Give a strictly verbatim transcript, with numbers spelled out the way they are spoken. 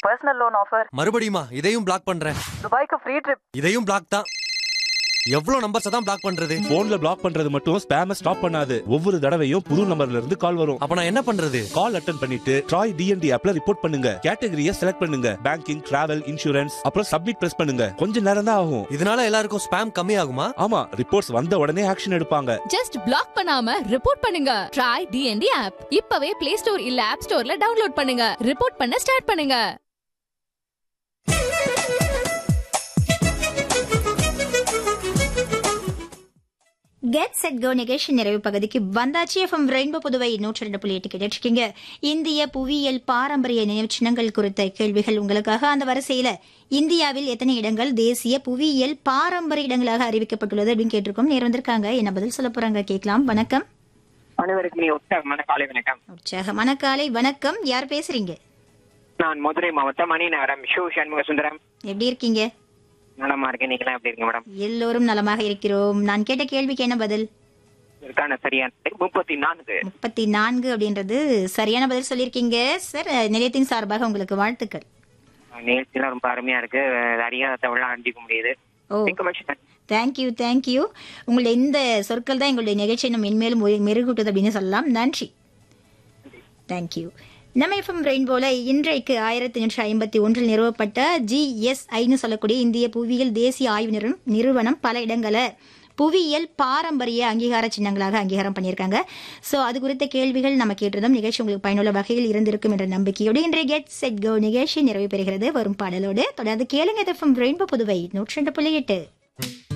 Personal loan offer. மறுபடியுமா? இதையும் black பண்றேன். துபாய்க்கு ஃப்ரீ ட்ரிப். இதையும் பிளாக் தான். எவ்வளவு நம்பர்ஸ் தான் பிளாக் பண்றது? போன்ல பிளாக் பண்றது மட்டும் ஸ்பேம ஸ்டாப் பண்ணாது. ஒவ்வொரு தடவையும் புது நம்பர்ல இருந்து கால் வரும். அப்ப நான் என்ன பண்றது? கால் அட்டெண்ட் பண்ணிட்டு ட்ராய் டிஎன்டி ஆப்ல ரிப்போர்ட் பண்ணுங்க. கேட்டகரியை செலக்ட் பண்ணுங்க. பேங்கிங், டிராவல், இன்சூரன்ஸ், அப்புறம் சப்மிட் பிரஸ் பண்ணுங்க. கொஞ்ச நேரம் தான் ஆகும். இதனால எல்லாருக்கும் ஸ்பேம் கம்மி ஆகுமா? ஆமா, ரிப்போர்ட்ஸ் வந்த உடனே ஆக்ஷன் எடுப்பாங்க. ஜஸ்ட் பிளாக் பண்ணாம ரிப்போர்ட் பண்ணுங்க. ட்ராய் டிஎன்டி ஆப் இப்பவே பிளே ஸ்டோர் இல்ல ஆப் ஸ்டோர்ல டவுன்லோட் பண்ணுங்க. ரிப்போர்ட் பண்ண ஸ்டார்ட் பண்ணுங்க. கெட் செட் கோ நிகழ்ச்சி நிறைவு பகுதிக்கு வந்தாச்சு. எஃப்எம் ரெயின்போ புதுவை நூற்றி ரெண்டு புள்ளி எட்டு கேட்டிருக்கீங்க. இந்திய புவியியல் பாரம்பரிய நினைவு சின்னங்கள் குறித்த கேள்விகள் உங்களுக்காக. அந்த வரிசையில இந்தியாவில் எத்தனை இடங்கள் தேசிய புவியியல் பாரம்பரிய இடங்களாக அறிவிக்கப்பட்டுள்ளது அப்படின்னு கேட்டிருக்கோம். நேர் வந்திருக்காங்க, என்ன பதில் சொல்ல போறாங்க கேட்கலாம். வணக்கம். அனைவருக்கும் உற்சாகமான காலை வணக்கம். உற்சாகமான காலை வணக்கம். யார் பேசுறீங்க? நான் மதுரை மாவட்டம் மணிநகரம் ஷூ சண்முக சுந்தரம். எப்படி இருக்கீங்க? நலமா இருக்கேன். நீங்க எப்படி இருக்கீங்க மேடம்? எல்லோரும் நலமாக இருக்கிறோம். நான் கேட்ட கேள்விக்கு என்ன பதில்? இதற்கான சரியான முப்பத்தி நான்கு. முப்பத்தி நான்கு அப்படின்றது சரியான பதில் சொல்லியிருக்கீங்க சார். நிலையத்தின் சார்பாக உங்களுக்கு வாழ்த்துக்கள். நிகழ்ச்சியெல்லாம் ரொம்ப அருமையா இருக்கு. அறியாத தகவலாம் அண்டிக்க முடியுது. ஓ, தேங்க்யூ தேங்க்யூ. உங்களுடைய இந்த சொற்கள் தான் எங்களுடைய நிகழ்ச்சியை நம்ம மென்மேலும் மெருகூட்டுது அப்படின்னு சொல்லலாம். நன்றி, தேங்க்யூ. நம்ம எஃப்எம் ரெயின்போல இன்றைக்கு ஆயிரத்தி எண்ணூற்றி ஐம்பத்தி ஒன்றில் நிறுவப்பட்ட ஜிஎஸ்ஐன்னு சொல்லக்கூடிய இந்திய புவியியல் தேசிய ஆய்வு நிறுவனம் நிறுவனம் பல இடங்களை புவியியல் பாரம்பரிய அங்கீகார சின்னங்களாக அங்கீகாரம் பண்ணியிருக்காங்க. ஸோ அது குறித்த கேள்விகள் நம்ம கேட்டிருந்தோம். நிகழ்ச்சி உங்களுக்கு பயனுள்ள வகையில் இருந்திருக்கும் என்ற நம்பிக்கையோடு இன்றைய கெட் செட் கோ நிகழ்ச்சி நிறைவு பெறுகிறது. வரும் பாடலோடு தொடர்ந்து கேளுங்க. எஃப்எம் ரெயின்போ புதுவை நூற்றி ரெண்டு புள்ளி எட்டு.